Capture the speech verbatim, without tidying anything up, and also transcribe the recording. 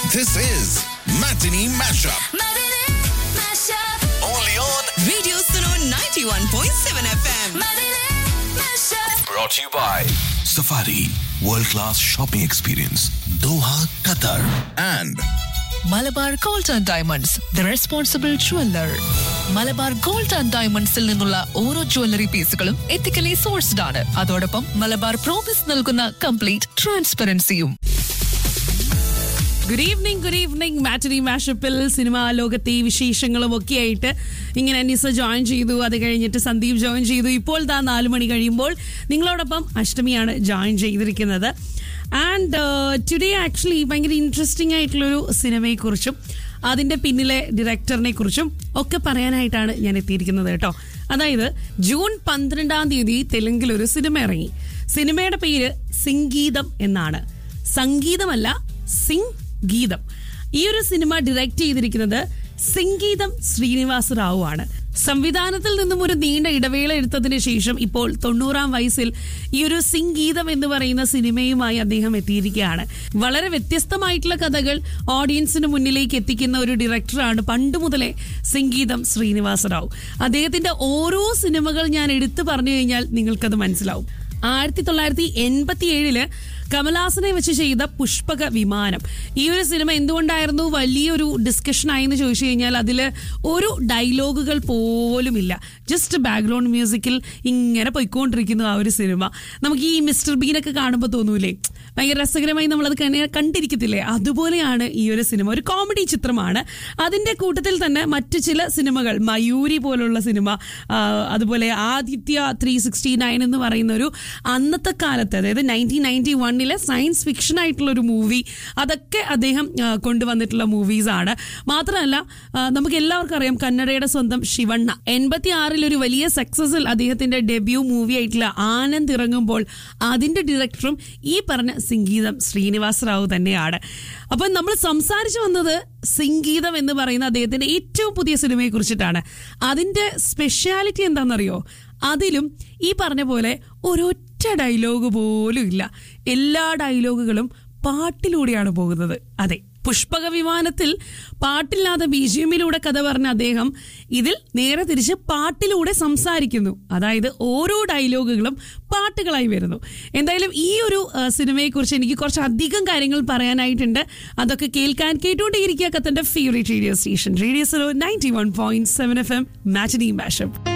This is Matinee Mashup. Matinee Mashup. Only on Radio Suno ninety-one point seven F M. Matinee Mashup. Brought to you by Safari World Class Shopping Experience, Doha, Qatar. And Malabar gold and diamonds the responsible jeweller. Malabar gold and ഡയമണ്ട്സിൽ നിന്നുള്ള ഓരോ jewellery പീസുകളും ethically sourced ആണ്. അതോടൊപ്പം Malabar promise നൽകുന്ന complete ട്രാൻസ്പെറൻസിയും. Good evening good evening മാറ്റിനി മാഷപ്പിൽ cinema ലോകത്തെ വിശേഷങ്ങളും ഒക്കെ ആയിട്ട് ഇങ്ങനെ നിസ ജോയിൻ ചെയ്തു. അത് കഴിഞ്ഞിട്ട് സന്ദീപ് ജോയിൻ ചെയ്തു. ഇപ്പോൾ താ നാല് മണി കഴിയുമ്പോൾ നിങ്ങളോടൊപ്പം അഷ്ടമിയാണ് ജോയിൻ ചെയ്തിരിക്കുന്നത്. ആൻഡ് ടുഡേ ആക്ച്വലി ഭയങ്കര ഇൻട്രസ്റ്റിംഗ് ആയിട്ടുള്ളൊരു സിനിമയെക്കുറിച്ചും അതിൻ്റെ പിന്നിലെ ഡയറക്ടറിനെ കുറിച്ചും ഒക്കെ പറയാനായിട്ടാണ് ഞാൻ എത്തിയിരിക്കുന്നത് കേട്ടോ. അതായത് ജൂൺ പന്ത്രണ്ടാം തീയതി തെലുങ്കിലൊരു സിനിമ ഇറങ്ങി. സിനിമയുടെ പേര് സിംഗീതം എന്നാണ്. സംഗീതമല്ല, സിംഗ് ഗീതം. ഈ ഒരു സിനിമ ഡയറക്റ്റ് ചെയ്തിരിക്കുന്നത് സംഗീതം ശ്രീനിവാസ റാവു ആണ്. സംവിധാനത്തിൽ നിന്നും ഒരു നീണ്ട ഇടവേള എടുത്തതിന് ശേഷം ഇപ്പോൾ തൊണ്ണൂറാം വയസ്സിൽ ഈ ഒരു സംഗീതം എന്ന് പറയുന്ന സിനിമയുമായി അദ്ദേഹം എത്തിയിരിക്കുകയാണ്. വളരെ വ്യത്യസ്തമായിട്ടുള്ള കഥകൾ ഓഡിയൻസിന് മുന്നിലേക്ക് എത്തിക്കുന്ന ഒരു ഡയറക്ടറാണ് പണ്ട് മുതലേ സംഗീതം ശ്രീനിവാസ റാവു. അദ്ദേഹത്തിന്റെ ഓരോ സിനിമകൾ ഞാൻ എടുത്തു പറഞ്ഞു കഴിഞ്ഞാൽ നിങ്ങൾക്കത് മനസ്സിലാവും. ആയിരത്തി തൊള്ളായിരത്തി എൺപത്തി ഏഴില് കമൽഹാസനെ വെച്ച് ചെയ്ത പുഷ്പക വിമാനം, ഈ ഒരു സിനിമ എന്തുകൊണ്ടായിരുന്നു വലിയൊരു ഡിസ്കഷനായി എന്ന് ചോദിച്ചു കഴിഞ്ഞാൽ അതിൽ ഒരു ഡയലോഗുകൾ പോലുമില്ല. ജസ്റ്റ് ബാക്ക്ഗ്രൗണ്ട് മ്യൂസിക്കിൽ ഇങ്ങനെ പോയിക്കൊണ്ടിരിക്കുന്നു ആ ഒരു സിനിമ. നമുക്ക് ഈ മിസ്റ്റർ ബീനൊക്കെ കാണുമ്പോൾ തോന്നൂലേ ഭയങ്കര രസകരമായി നമ്മളത് കണ്ടിരിക്കത്തില്ലേ? അതുപോലെയാണ് ഈ ഒരു സിനിമ. ഒരു കോമഡി ചിത്രമാണ്. അതിൻ്റെ കൂട്ടത്തിൽ തന്നെ മറ്റു ചില സിനിമകൾ, മയൂരി പോലുള്ള സിനിമ, അതുപോലെ ആദിത്യ ത്രീ സിക്സ്റ്റി നയൻ എന്ന് പറയുന്ന ഒരു അന്നത്തെ കാലത്ത്, അതായത് നയൻറ്റീൻ നയൻറ്റി വണ്ണിലെ സയൻസ് ഫിക്ഷൻ ആയിട്ടുള്ള ഒരു മൂവി, അതൊക്കെ അദ്ദേഹം കൊണ്ടുവന്നിട്ടുള്ള മൂവീസാണ്. മാത്രമല്ല നമുക്ക് എല്ലാവർക്കും അറിയാം കന്നഡയുടെ സ്വന്തം ശിവണ്ണ എൺപത്തി ആറിൽ ഒരു വലിയ സക്സസിൽ അദ്ദേഹത്തിന്റെ ഡെബ്യൂ മൂവി ആയിട്ടുള്ള ആനന്ദ് ഇറങ്ങുമ്പോൾ അതിന്റെ ഡയറക്ടറും ഈ പറഞ്ഞ സംഗീതം ശ്രീനിവാസ റാവു തന്നെയാണ്. അപ്പം നമ്മൾ സംസാരിച്ചു വന്നത് സംഗീതം എന്ന് പറയുന്ന അദ്ദേഹത്തിന്റെ ഏറ്റവും പുതിയ സിനിമയെ കുറിച്ചിട്ടാണ്. അതിന്റെ സ്പെഷ്യാലിറ്റി എന്താണെന്നറിയോ? അതിലും ഈ പറഞ്ഞ പോലെ ഒരൊറ്റ ഡയലോഗ് പോലും ഇല്ല. എല്ലാ ഡയലോഗുകളും പാട്ടിലൂടെയാണ് പോകുന്നത്. അതെ, പുഷ്പക വിമാനത്തിൽ പാട്ടില്ലാതെ ബി ജി എമ്മിലൂടെ കഥ പറഞ്ഞ അദ്ദേഹം ഇതിൽ നേരെ തിരിച്ച് പാട്ടിലൂടെ സംസാരിക്കുന്നു. അതായത് ഓരോ ഡയലോഗുകളും പാട്ടുകളായി വരുന്നു. എന്തായാലും ഈ ഒരു സിനിമയെക്കുറിച്ച് എനിക്ക് കുറച്ച് അധികം കാര്യങ്ങൾ പറയാനായിട്ടുണ്ട്. അതൊക്കെ കേൾക്കാൻ കേട്ടുകൊണ്ടേയിരിക്കുക കത്തന്റെ favourite radio station radio Suno ninety one point seven F M മാറ്റിനി മാഷപ്പ്.